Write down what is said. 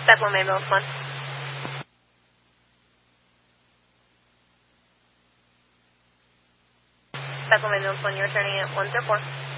Bethlehem Ambulance 1. Bethlehem Ambulance 1, you're returning at 104.